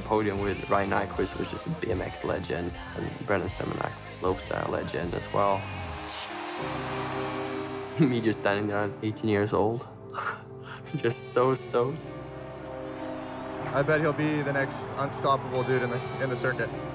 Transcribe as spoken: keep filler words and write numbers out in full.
podium with Ryan Nyquist, which is a B M X legend, and Brendan Semenak, slopestyle legend as well. Me just standing there at eighteen years old, just so stoked. I bet he'll be the next unstoppable dude in the in the circuit.